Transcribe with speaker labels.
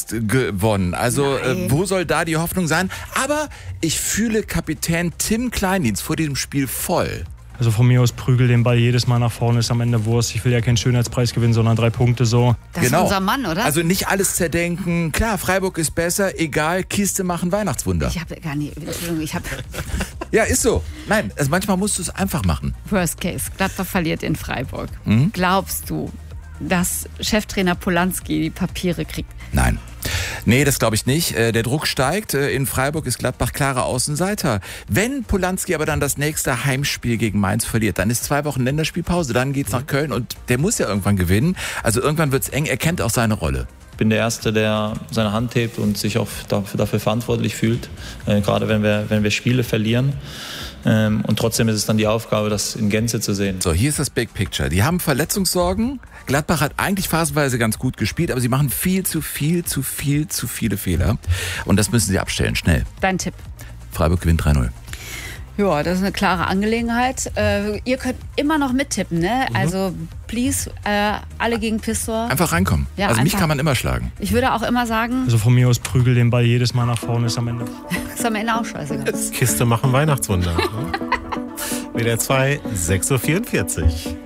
Speaker 1: fast gewonnen. Also wo soll da die Hoffnung sein? Aber ich fühle Kapitän Tim Kleindienst vor diesem Spiel voll.
Speaker 2: Also von mir aus prügel den Ball jedes Mal nach vorne, ist am Ende Wurst. Ich will ja keinen Schönheitspreis gewinnen, sondern 3 Punkte so.
Speaker 3: Das ist unser Mann, oder?
Speaker 1: Also nicht alles zerdenken. Klar, Freiburg ist besser, egal, Kiste machen Weihnachtswunder.
Speaker 3: Ich habe gar nicht, Entschuldigung,
Speaker 1: Ja, ist so. Nein, also manchmal musst du es einfach machen.
Speaker 3: Worst Case, Gladbach verliert in Freiburg. Glaubst du, dass Cheftrainer Polanski die Papiere kriegt?
Speaker 1: Nein. Nee, das glaube ich nicht. Der Druck steigt. In Freiburg ist Gladbach klarer Außenseiter. Wenn Polanski aber dann das nächste Heimspiel gegen Mainz verliert, dann ist 2 Wochen Länderspielpause, dann geht's nach Köln und der muss ja irgendwann gewinnen. Also irgendwann wird's eng, er kennt auch seine Rolle.
Speaker 4: Ich bin der Erste, der seine Hand hebt und sich auch dafür verantwortlich fühlt, gerade wenn wir Spiele verlieren. Und trotzdem ist es dann die Aufgabe, das in Gänze zu sehen.
Speaker 1: So, hier ist das Big Picture. Die haben Verletzungssorgen. Gladbach hat eigentlich phasenweise ganz gut gespielt, aber sie machen viel zu viele Fehler. Und das müssen sie abstellen, schnell.
Speaker 3: Dein Tipp?
Speaker 1: Freiburg gewinnt 3-0.
Speaker 3: Ja, das ist eine klare Angelegenheit. Ihr könnt immer noch mittippen, ne? Also, please, alle gegen Pistol.
Speaker 1: Einfach reinkommen.
Speaker 3: Ja,
Speaker 1: also mich
Speaker 3: einfach.
Speaker 1: kann man immer schlagen.
Speaker 3: Ich würde auch immer sagen,
Speaker 2: Also von mir aus prügel den Ball jedes Mal nach vorne, ist am Ende.
Speaker 3: ist am Ende auch scheißegal.
Speaker 5: Kiste machen Weihnachtswunder. WDR 2, 6:44 Uhr.